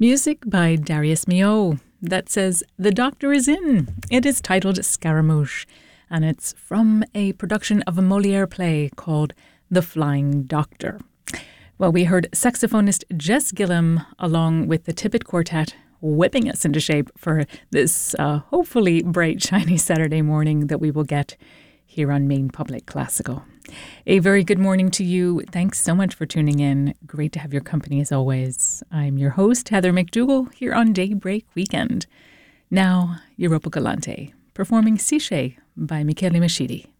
Music by Darius Milhaud that says The Doctor is In. It is titled Scaramouche, and it's from a production of a Molière play called The Flying Doctor. Well, we heard saxophonist Jess Gillam along with the Tippett Quartet whipping us into shape for this hopefully bright, shiny Saturday morning that we will get here on Maine Public Classical. A very good morning to you. Thanks so much for tuning in. Great to have your company as always. I'm your host, Heather McDougall, here on Daybreak Weekend. Now, Europa Galante, performing Siche by Michele Mascitti.